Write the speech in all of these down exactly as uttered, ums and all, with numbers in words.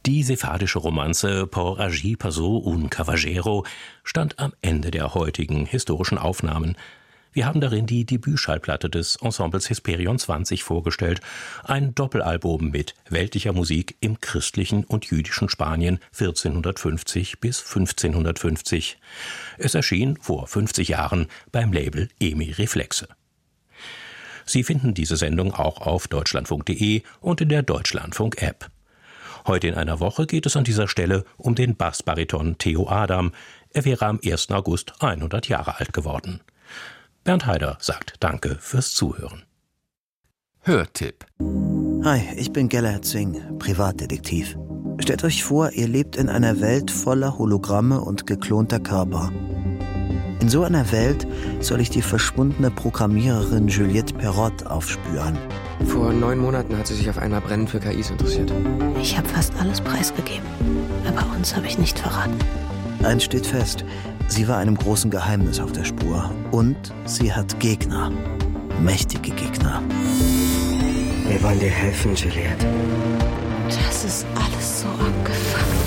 Die sephardische Romanze Por agir paso un caballero stand am Ende der heutigen historischen Aufnahmen. Wir haben darin die Debütschallplatte des Ensembles Hesperion zwanzig vorgestellt, ein Doppelalbum mit weltlicher Musik im christlichen und jüdischen Spanien vierzehnhundertfünfzig bis fünfzehnhundertfünfzig. Es erschien vor fünfzig Jahren beim Label Emi Reflexe. Sie finden diese Sendung auch auf deutschlandfunk punkt de und in der Deutschlandfunk-App. Heute in einer Woche geht es an dieser Stelle um den Bassbariton Theo Adam. Er wäre am ersten August hundert Jahre alt geworden. Bernd Heider sagt Danke fürs Zuhören. Hörtipp. Hi, ich bin Gellert Singh, Privatdetektiv. Stellt euch vor, ihr lebt in einer Welt voller Hologramme und geklonter Körper. In so einer Welt soll ich die verschwundene Programmiererin Juliette Perrot aufspüren. Vor neun Monaten hat sie sich auf einmal brennend für K Is interessiert. Ich habe fast alles preisgegeben, aber uns habe ich nicht verraten. Eins steht fest, sie war einem großen Geheimnis auf der Spur. Und sie hat Gegner. Mächtige Gegner. Wir wollen dir helfen, Juliette. Das ist alles so abgefuckt.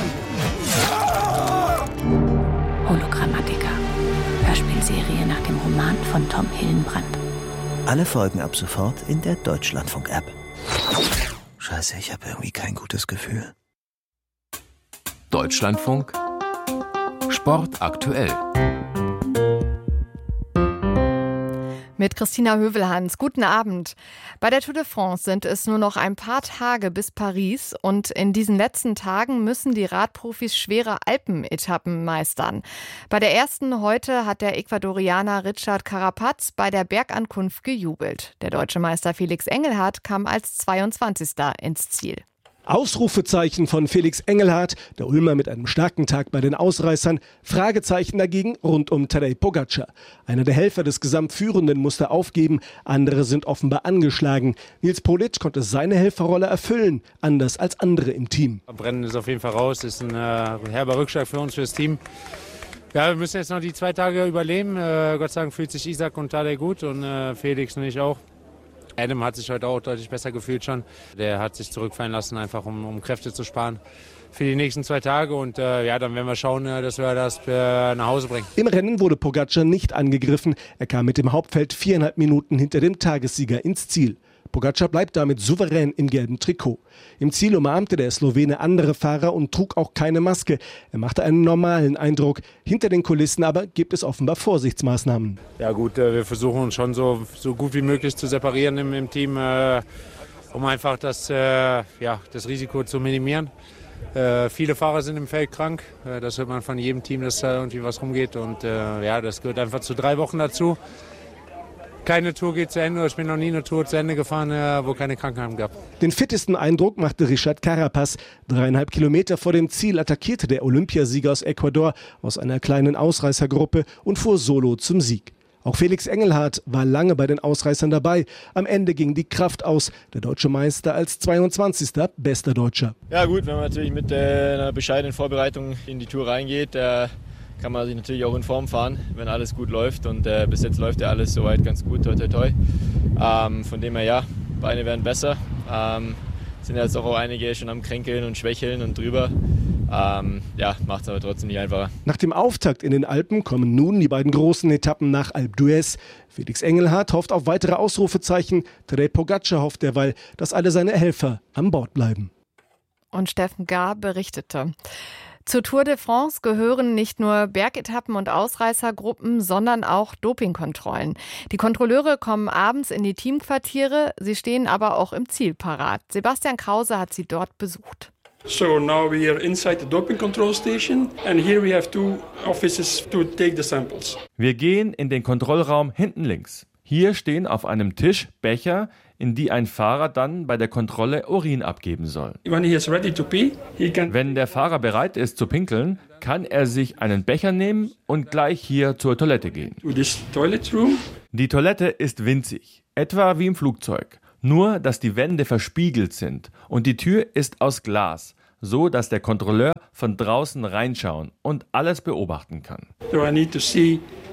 Hologrammatica. Hörspielserie nach dem Roman von Tom Hillenbrand. Alle Folgen ab sofort in der Deutschlandfunk-App. Scheiße, ich habe irgendwie kein gutes Gefühl. Deutschlandfunk Sport aktuell. Mit Christina Hövelhans. Guten Abend. Bei der Tour de France sind es nur noch ein paar Tage bis Paris und in diesen letzten Tagen müssen die Radprofis schwere Alpenetappen meistern. Bei der ersten heute hat der Ecuadorianer Richard Carapaz bei der Bergankunft gejubelt. Der deutsche Meister Felix Engelhardt kam als zweiundzwanzigster ins Ziel. Ausrufezeichen von Felix Engelhardt, der Ulmer mit einem starken Tag bei den Ausreißern, Fragezeichen dagegen rund um Tadej Pogačar. Einer der Helfer des Gesamtführenden musste aufgeben, andere sind offenbar angeschlagen. Nils Polic konnte seine Helferrolle erfüllen, anders als andere im Team. Brennen ist auf jeden Fall raus, ist ein äh, herber Rückschlag für uns, fürs Team. Ja, wir müssen jetzt noch die zwei Tage überleben. Äh, Gott sei Dank fühlt sich Isaac und Tadej gut und äh, Felix und ich auch. Adam hat sich heute auch deutlich besser gefühlt schon. Der hat sich zurückfallen lassen, einfach um, um Kräfte zu sparen für die nächsten zwei Tage. Und äh, ja, dann werden wir schauen, äh, dass wir das äh, nach Hause bringen. Im Rennen wurde Pogačar nicht angegriffen. Er kam mit dem Hauptfeld viereinhalb Minuten hinter dem Tagessieger ins Ziel. Pogačar bleibt damit souverän im gelben Trikot. Im Ziel umarmte der Slowene andere Fahrer und trug auch keine Maske. Er machte einen normalen Eindruck. Hinter den Kulissen aber gibt es offenbar Vorsichtsmaßnahmen. Ja gut, wir versuchen uns schon so, so gut wie möglich zu separieren im, im Team, äh, um einfach das, äh, ja, das Risiko zu minimieren. Äh, viele Fahrer sind im Feld krank. Äh, das hört man von jedem Team, dass da irgendwie was rumgeht. Und äh, ja, das gehört einfach zu drei Wochen dazu. Keine Tour geht zu Ende. Ich bin noch nie eine Tour zu Ende gefahren, wo keine Krankheiten gab. Den fittesten Eindruck machte Richard Carapaz. Dreieinhalb Kilometer vor dem Ziel attackierte der Olympiasieger aus Ecuador aus einer kleinen Ausreißergruppe und fuhr solo zum Sieg. Auch Felix Engelhardt war lange bei den Ausreißern dabei. Am Ende ging die Kraft aus. Der deutsche Meister als zweiundzwanzigster bester Deutscher. Ja gut, wenn man natürlich mit äh, einer bescheidenen Vorbereitung in die Tour reingeht, äh kann man sich natürlich auch in Form fahren, wenn alles gut läuft. Und äh, bis jetzt läuft ja alles soweit ganz gut, toi toi toi. Ähm, von dem her ja, Beine werden besser. Ähm, sind jetzt auch einige schon am Kränkeln und Schwächeln und drüber. Ähm, ja, macht es aber trotzdem nicht einfacher. Nach dem Auftakt in den Alpen kommen nun die beiden großen Etappen nach Alpe d'Huez. Felix Engelhardt hofft auf weitere Ausrufezeichen. Tadej Pogačar hofft derweil, dass alle seine Helfer an Bord bleiben. Und Steffen Gahr berichtete. Zur Tour de France gehören nicht nur Bergetappen und Ausreißergruppen, sondern auch Dopingkontrollen. Die Kontrolleure kommen abends in die Teamquartiere, sie stehen aber auch im Ziel parat. Sebastian Krause hat sie dort besucht. So now we are inside the doping control station and here we have two offices to take the samples. Wir gehen in den Kontrollraum hinten links. Hier stehen auf einem Tisch Becher, in die ein Fahrer dann bei der Kontrolle Urin abgeben soll. When he is ready to pee, he can Wenn der Fahrer bereit ist zu pinkeln, kann er sich einen Becher nehmen und gleich hier zur Toilette gehen. to this toilet room. Die Toilette ist winzig, etwa wie im Flugzeug. Nur, dass die Wände verspiegelt sind und die Tür ist aus Glas, so dass der Kontrolleur von draußen reinschauen und alles beobachten kann. So I need to see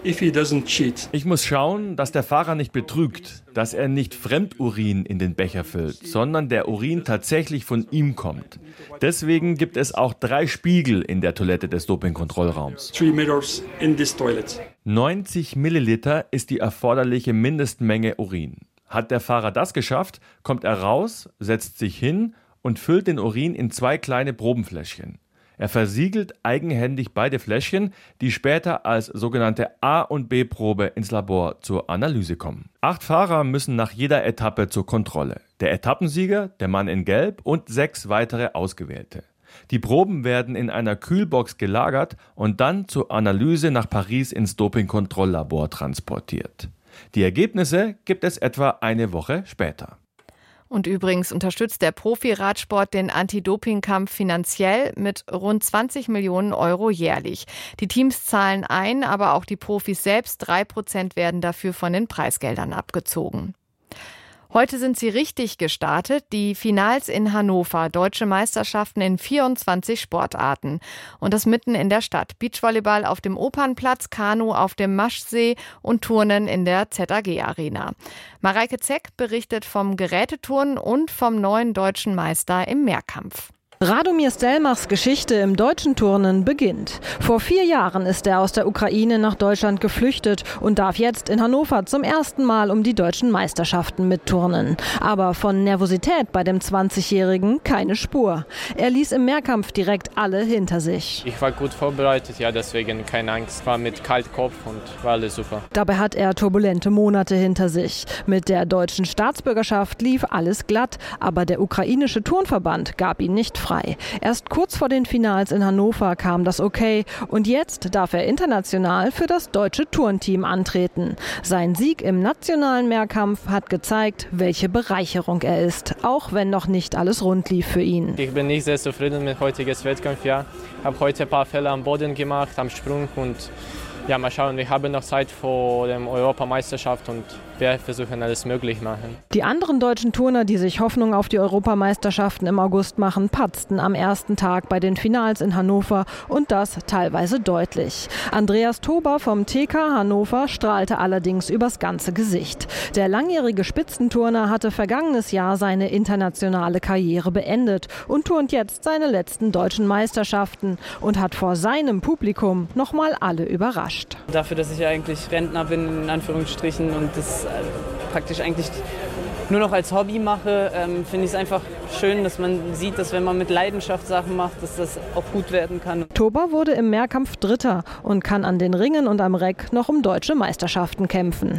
if he doesn't cheat. Ich muss schauen, dass der Fahrer nicht betrügt, dass er nicht Fremdurin in den Becher füllt, sondern der Urin tatsächlich von ihm kommt. Deswegen gibt es auch drei Spiegel in der Toilette des Dopingkontrollraums. Three mirrors in this toilet. neunzig Milliliter ist die erforderliche Mindestmenge Urin. Hat der Fahrer das geschafft, kommt er raus, setzt sich hin und füllt den Urin in zwei kleine Probenfläschchen. Er versiegelt eigenhändig beide Fläschchen, die später als sogenannte A- und B-Probe ins Labor zur Analyse kommen. Acht Fahrer müssen nach jeder Etappe zur Kontrolle. Der Etappensieger, der Mann in Gelb und sechs weitere Ausgewählte. Die Proben werden in einer Kühlbox gelagert und dann zur Analyse nach Paris ins Dopingkontrolllabor transportiert. Die Ergebnisse gibt es etwa eine Woche später. Und übrigens unterstützt der Profi-Radsport den Anti-Doping-Kampf finanziell mit rund zwanzig Millionen Euro jährlich. Die Teams zahlen ein, aber auch die Profis selbst. Drei Prozent werden dafür von den Preisgeldern abgezogen. Heute sind sie richtig gestartet, die Finals in Hannover, deutsche Meisterschaften in vierundzwanzig Sportarten. Und das mitten in der Stadt. Beachvolleyball auf dem Opernplatz, Kanu auf dem Maschsee und Turnen in der Z A G-Arena. Mareike Zeck berichtet vom Geräteturnen und vom neuen deutschen Meister im Mehrkampf. Radomir Stelmachs Geschichte im deutschen Turnen beginnt. Vor vier Jahren ist er aus der Ukraine nach Deutschland geflüchtet und darf jetzt in Hannover zum ersten Mal um die deutschen Meisterschaften mitturnen. Aber von Nervosität bei dem zwanzigjährigen keine Spur. Er ließ im Mehrkampf direkt alle hinter sich. Ich war gut vorbereitet, ja, deswegen keine Angst. War mit kaltem Kopf und war alles super. Dabei hat er turbulente Monate hinter sich. Mit der deutschen Staatsbürgerschaft lief alles glatt, aber der ukrainische Turnverband gab ihn nicht frei. Erst kurz vor den Finals in Hannover kam das Okay und jetzt darf er international für das deutsche Turnteam antreten. Sein Sieg im nationalen Mehrkampf hat gezeigt, welche Bereicherung er ist, auch wenn noch nicht alles rund lief für ihn. Ich bin nicht sehr zufrieden mit heutiges Wettkampf. Ja. Ich habe heute ein paar Fehler am Boden gemacht, am Sprung und ja, mal schauen, wir haben noch Zeit vor der Europameisterschaft und wir versuchen alles möglich machen. Die anderen deutschen Turner, die sich Hoffnung auf die Europameisterschaften im August machen, patzten am ersten Tag bei den Finals in Hannover und das teilweise deutlich. Andreas Tober vom T K Hannover strahlte allerdings übers ganze Gesicht. Der langjährige Spitzenturner hatte vergangenes Jahr seine internationale Karriere beendet und turnt jetzt seine letzten deutschen Meisterschaften und hat vor seinem Publikum nochmal alle überrascht. Dafür, dass ich eigentlich Rentner bin, in Anführungsstrichen, und das praktisch eigentlich nur noch als Hobby mache, ähm, finde ich es einfach schön, dass man sieht, dass wenn man mit Leidenschaft Sachen macht, dass das auch gut werden kann. Tober wurde im Mehrkampf Dritter und kann an den Ringen und am Reck noch um deutsche Meisterschaften kämpfen.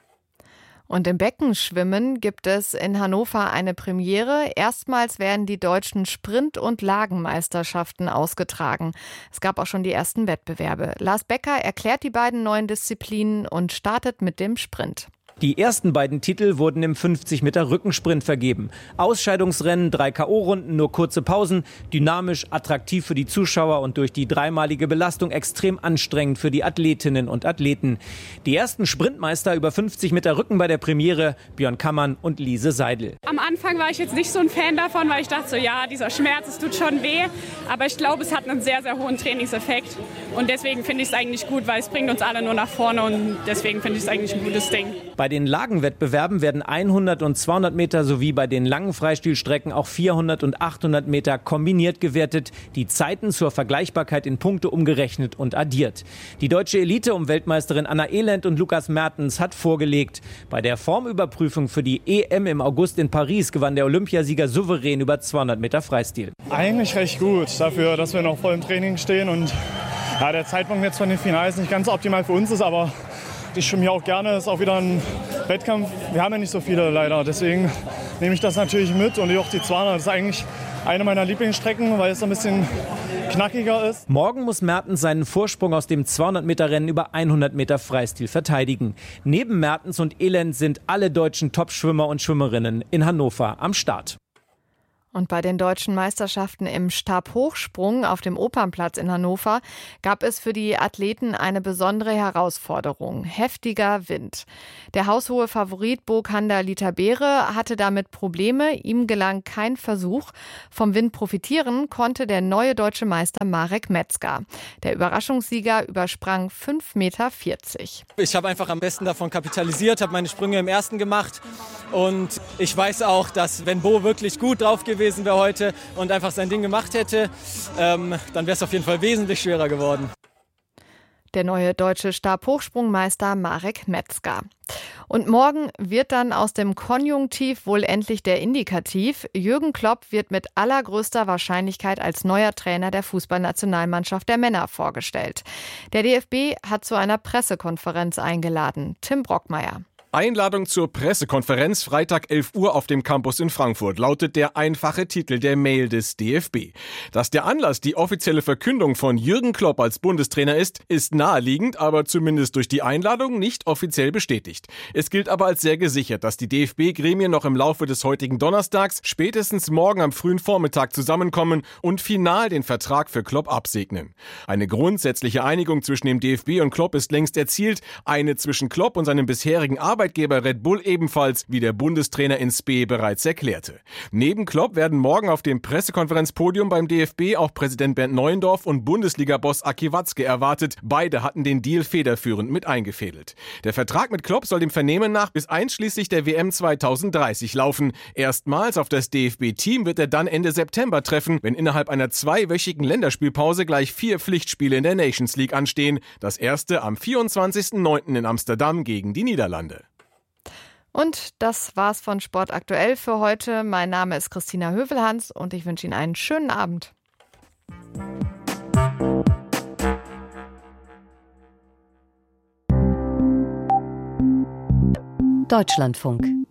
Und im Beckenschwimmen gibt es in Hannover eine Premiere. Erstmals werden die deutschen Sprint- und Lagenmeisterschaften ausgetragen. Es gab auch schon die ersten Wettbewerbe. Lars Becker erklärt die beiden neuen Disziplinen und startet mit dem Sprint. Die ersten beiden Titel wurden im fünfzig Meter Rückensprint vergeben. Ausscheidungsrennen, drei K O-Runden, nur kurze Pausen, dynamisch, attraktiv für die Zuschauer und durch die dreimalige Belastung extrem anstrengend für die Athletinnen und Athleten. Die ersten Sprintmeister über fünfzig Meter Rücken bei der Premiere, Björn Kammann und Lise Seidel. Am Anfang war ich jetzt nicht so ein Fan davon, weil ich dachte so, ja, dieser Schmerz, es tut schon weh. Aber ich glaube, es hat einen sehr, sehr hohen Trainingseffekt. Und deswegen finde ich es eigentlich gut, weil es bringt uns alle nur nach vorne und deswegen finde ich es eigentlich ein gutes Ding. Bei den Lagenwettbewerben werden hundert und zweihundert Meter sowie bei den langen Freistilstrecken auch vierhundert und achthundert Meter kombiniert gewertet, die Zeiten zur Vergleichbarkeit in Punkte umgerechnet und addiert. Die deutsche Elite um Weltmeisterin Anna Elend und Lukas Mertens hat vorgelegt. Bei der Formüberprüfung für die E M im August in Paris gewann der Olympiasieger souverän über zweihundert Meter Freistil. Eigentlich recht gut dafür, dass wir noch voll im Training stehen und ja, der Zeitpunkt jetzt von den Finals nicht ganz optimal für uns ist, aber ich schwimme hier auch gerne, das ist auch wieder ein Wettkampf. Wir haben ja nicht so viele leider, deswegen nehme ich das natürlich mit und auch die zweihundert. Das ist eigentlich eine meiner Lieblingsstrecken, weil es ein bisschen knackiger ist. Morgen muss Mertens seinen Vorsprung aus dem zweihundert Meter Rennen über hundert Meter Freistil verteidigen. Neben Mertens und Elend sind alle deutschen Topschwimmer und Schwimmerinnen in Hannover am Start. Und bei den deutschen Meisterschaften im Stabhochsprung auf dem Opernplatz in Hannover gab es für die Athleten eine besondere Herausforderung: heftiger Wind. Der haushohe Favorit Boghander Litabere hatte damit Probleme. Ihm gelang kein Versuch. Vom Wind profitieren konnte der neue deutsche Meister Marek Metzger. Der Überraschungssieger übersprang fünf Meter vierzig. Ich habe einfach am besten davon kapitalisiert, habe meine Sprünge im ersten gemacht. Und ich weiß auch, dass wenn Bo wirklich gut drauf gewesen wäre heute und einfach sein Ding gemacht hätte, ähm, dann wäre es auf jeden Fall wesentlich schwerer geworden. Der neue deutsche Stabhochsprungmeister Marek Metzger. Und morgen wird dann aus dem Konjunktiv wohl endlich der Indikativ. Jürgen Klopp wird mit allergrößter Wahrscheinlichkeit als neuer Trainer der Fußballnationalmannschaft der Männer vorgestellt. Der D F B hat zu einer Pressekonferenz eingeladen. Tim Brockmeier. Einladung zur Pressekonferenz Freitag elf Uhr auf dem Campus in Frankfurt lautet der einfache Titel der Mail des D F B. Dass der Anlass die offizielle Verkündung von Jürgen Klopp als Bundestrainer ist, ist naheliegend, aber zumindest durch die Einladung nicht offiziell bestätigt. Es gilt aber als sehr gesichert, dass die D F B-Gremien noch im Laufe des heutigen Donnerstags, spätestens morgen am frühen Vormittag zusammenkommen und final den Vertrag für Klopp absegnen. Eine grundsätzliche Einigung zwischen dem D F B und Klopp ist längst erzielt, eine zwischen Klopp und seinem bisherigen Arbeitgeber Arbeitgeber Red Bull ebenfalls, wie der Bundestrainer in Spee bereits erklärte. Neben Klopp werden morgen auf dem Pressekonferenzpodium beim D F B auch Präsident Bernd Neuendorf und Bundesliga-Boss Aki Watzke erwartet. Beide hatten den Deal federführend mit eingefädelt. Der Vertrag mit Klopp soll dem Vernehmen nach bis einschließlich der W M zweitausenddreißig laufen. Erstmals auf das D F B-Team wird er dann Ende September treffen, wenn innerhalb einer zweiwöchigen Länderspielpause gleich vier Pflichtspiele in der Nations League anstehen. Das erste am vierundzwanzigsten neunten in Amsterdam gegen die Niederlande. Und das war's von Sport aktuell für heute. Mein Name ist Christina Hövelhans und ich wünsche Ihnen einen schönen Abend. Deutschlandfunk.